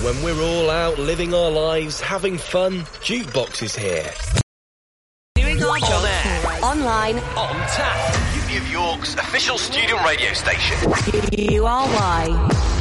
When we're all out living our lives, having fun, Jukebox is here. Doing our job. On air. Online. On tap. Uni of York's official student radio station. URY.